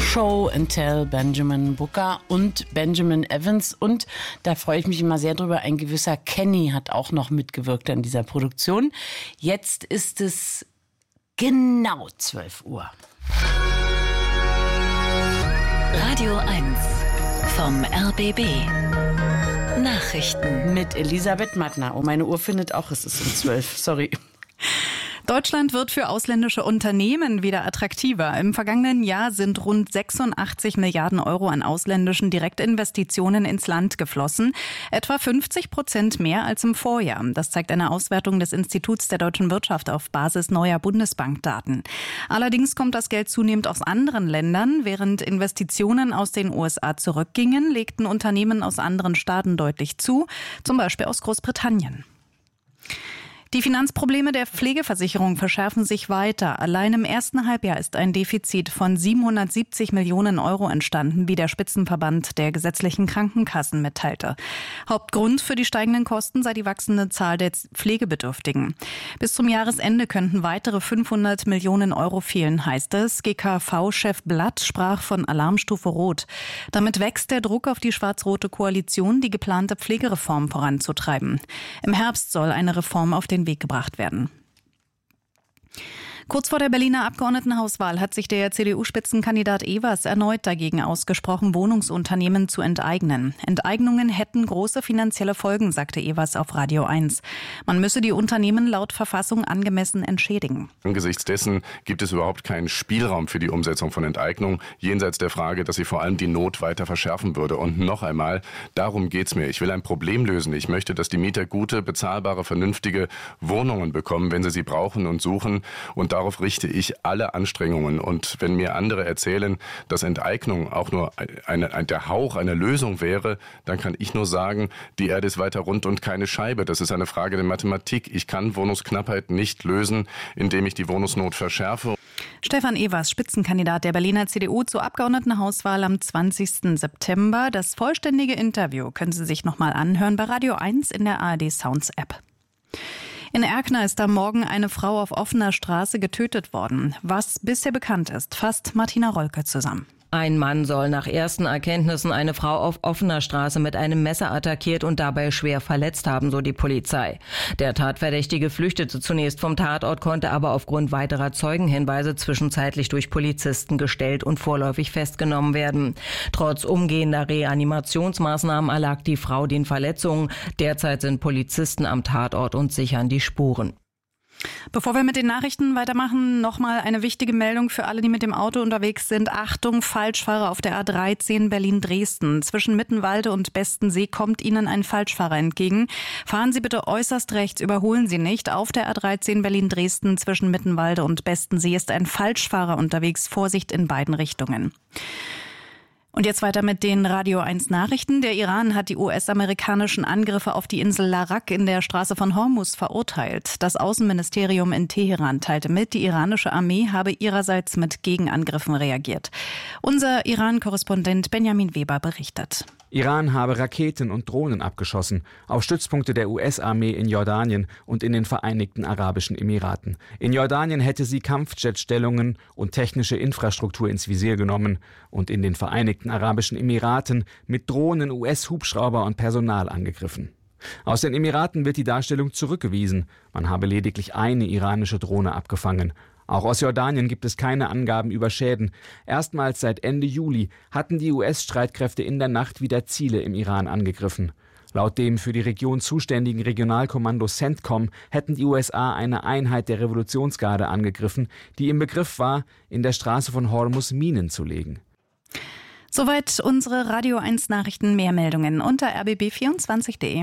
Show and Tell, Benjamin Booker und Benjamin Evans. Und da freue ich mich immer sehr drüber, ein gewisser Kenny hat auch noch mitgewirkt an dieser Produktion. Jetzt ist es genau 12 Uhr. Radio 1 vom RBB. Nachrichten Mit Elisabeth Mattner. Oh, meine Uhr findet auch, es ist um 12. Sorry. Deutschland wird für ausländische Unternehmen wieder attraktiver. Im vergangenen Jahr sind rund 86 Milliarden Euro an ausländischen Direktinvestitionen ins Land geflossen. Etwa 50% mehr als im Vorjahr. Das zeigt eine Auswertung des Instituts der deutschen Wirtschaft auf Basis neuer Bundesbankdaten. Allerdings kommt das Geld zunehmend aus anderen Ländern. Während Investitionen aus den USA zurückgingen, legten Unternehmen aus anderen Staaten deutlich zu, zum Beispiel aus Großbritannien. Die Finanzprobleme der Pflegeversicherung verschärfen sich weiter. Allein im ersten Halbjahr ist ein Defizit von 770 Millionen Euro entstanden, wie der Spitzenverband der gesetzlichen Krankenkassen mitteilte. Hauptgrund für die steigenden Kosten sei die wachsende Zahl der Pflegebedürftigen. Bis zum Jahresende könnten weitere 500 Millionen Euro fehlen, heißt es. GKV-Chef Blatt sprach von Alarmstufe Rot. Damit wächst der Druck auf die schwarz-rote Koalition, die geplante Pflegereform voranzutreiben. Im Herbst soll eine Reform auf den Weg gebracht werden. Kurz vor der Berliner Abgeordnetenhauswahl hat sich der CDU-Spitzenkandidat Ewers erneut dagegen ausgesprochen, Wohnungsunternehmen zu enteignen. Enteignungen hätten große finanzielle Folgen, sagte Ewers auf Radio 1. Man müsse die Unternehmen laut Verfassung angemessen entschädigen. Angesichts dessen gibt es überhaupt keinen Spielraum für die Umsetzung von Enteignung, jenseits der Frage, dass sie vor allem die Not weiter verschärfen würde. Und noch einmal, darum geht's mir. Ich will ein Problem lösen. Ich möchte, dass die Mieter gute, bezahlbare, vernünftige Wohnungen bekommen, wenn sie brauchen und suchen. Und darauf richte ich alle Anstrengungen. Und wenn mir andere erzählen, dass Enteignung auch nur der Hauch einer Lösung wäre, dann kann ich nur sagen, die Erde ist weiter rund und keine Scheibe. Das ist eine Frage der Mathematik. Ich kann Wohnungsknappheit nicht lösen, indem ich die Wohnungsnot verschärfe. Stefan Ewers, Spitzenkandidat der Berliner CDU zur Abgeordnetenhauswahl am 20. September. Das vollständige Interview können Sie sich nochmal anhören bei Radio 1 in der ARD Sounds App. In Erkner ist am Morgen eine Frau auf offener Straße getötet worden. Was bisher bekannt ist, fasst Martina Rolke zusammen. Ein Mann soll nach ersten Erkenntnissen eine Frau auf offener Straße mit einem Messer attackiert und dabei schwer verletzt haben, so die Polizei. Der Tatverdächtige flüchtete zunächst vom Tatort, konnte aber aufgrund weiterer Zeugenhinweise zwischenzeitlich durch Polizisten gestellt und vorläufig festgenommen werden. Trotz umgehender Reanimationsmaßnahmen erlag die Frau den Verletzungen. Derzeit sind Polizisten am Tatort und sichern die Spuren. Bevor wir mit den Nachrichten weitermachen, nochmal eine wichtige Meldung für alle, die mit dem Auto unterwegs sind. Achtung, Falschfahrer auf der A13 Berlin-Dresden. Zwischen Mittenwalde und Bestensee kommt Ihnen ein Falschfahrer entgegen. Fahren Sie bitte äußerst rechts, überholen Sie nicht. Auf der A13 Berlin-Dresden zwischen Mittenwalde und Bestensee ist ein Falschfahrer unterwegs. Vorsicht in beiden Richtungen. Und jetzt weiter mit den Radio 1 Nachrichten. Der Iran hat die US-amerikanischen Angriffe auf die Insel Larak in der Straße von Hormuz verurteilt. Das Außenministerium in Teheran teilte mit, die iranische Armee habe ihrerseits mit Gegenangriffen reagiert. Unser Iran-Korrespondent Benjamin Weber berichtet. Iran habe Raketen und Drohnen abgeschossen auf Stützpunkte der US-Armee in Jordanien und in den Vereinigten Arabischen Emiraten. In Jordanien hätte sie Kampfjetstellungen und technische Infrastruktur ins Visier genommen und in den Vereinigten Arabischen Emiraten mit Drohnen, US-Hubschrauber und Personal angegriffen. Aus den Emiraten wird die Darstellung zurückgewiesen. Man habe lediglich eine iranische Drohne abgefangen. Auch aus Jordanien gibt es keine Angaben über Schäden. Erstmals seit Ende Juli hatten die US-Streitkräfte in der Nacht wieder Ziele im Iran angegriffen. Laut dem für die Region zuständigen Regionalkommando CENTCOM hätten die USA eine Einheit der Revolutionsgarde angegriffen, die im Begriff war, in der Straße von Hormuz Minen zu legen. Soweit unsere Radio 1 Nachrichten. Mehr Meldungen unter rbb24.de.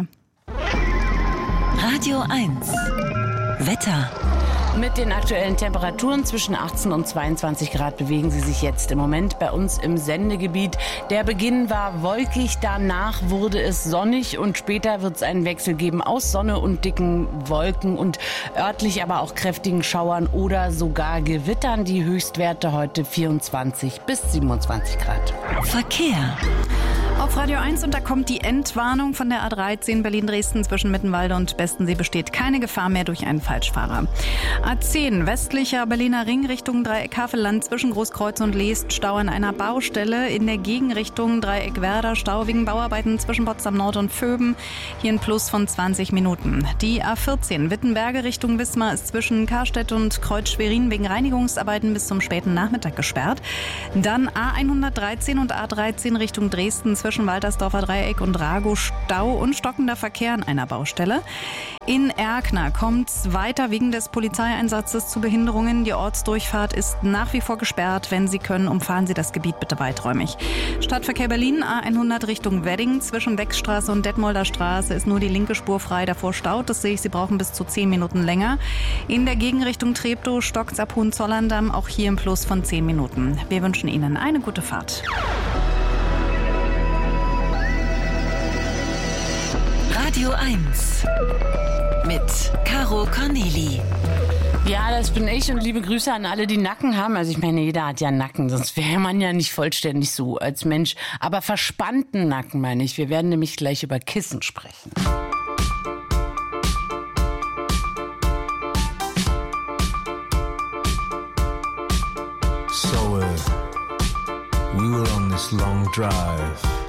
Radio 1 Wetter. Mit den aktuellen Temperaturen zwischen 18 und 22 Grad bewegen sie sich jetzt im Moment bei uns im Sendegebiet. Der Beginn war wolkig, danach wurde es sonnig und später wird es einen Wechsel geben aus Sonne und dicken Wolken und örtlich aber auch kräftigen Schauern oder sogar Gewittern. Die Höchstwerte heute 24 bis 27 Grad. Verkehr. Auf Radio 1 und da kommt die Endwarnung von der A13 Berlin-Dresden zwischen Mittenwalde und Bestensee besteht keine Gefahr mehr durch einen Falschfahrer. A10 westlicher Berliner Ring Richtung Dreieck Havelland zwischen Großkreuz und Leest Stau an einer Baustelle. In der Gegenrichtung Dreieck Werder Stau wegen Bauarbeiten zwischen Potsdam Nord und Vöben. Hier ein Plus von 20 Minuten. Die A14 Wittenberge Richtung Wismar ist zwischen Karstedt und Kreuz Schwerin wegen Reinigungsarbeiten bis zum späten Nachmittag gesperrt. Dann A113 und A13 Richtung Dresden zwischen Waltersdorfer Dreieck und Ragow Stau und stockender Verkehr an einer Baustelle. In Erkner kommt es weiter wegen des Polizeieinsatzes zu Behinderungen. Die Ortsdurchfahrt ist nach wie vor gesperrt. Wenn Sie können, umfahren Sie das Gebiet bitte weiträumig. Stadtverkehr Berlin, A100 Richtung Wedding. Zwischen Wechstraße und Detmolder Straße ist nur die linke Spur frei. Davor staut. Das sehe ich, Sie brauchen bis zu 10 Minuten länger. In der Gegenrichtung Treptow stockt's ab Hohenzollern-Damm. Auch hier im Plus von 10 Minuten. Wir wünschen Ihnen eine gute Fahrt. Radio 1 mit Caro Corneli. Ja, das bin ich und liebe Grüße an alle, die Nacken haben. Also ich meine, jeder hat ja Nacken, sonst wäre man ja nicht vollständig so als Mensch. Aber verspannten Nacken meine ich. Wir werden nämlich gleich über Kissen sprechen. So we were on this long drive.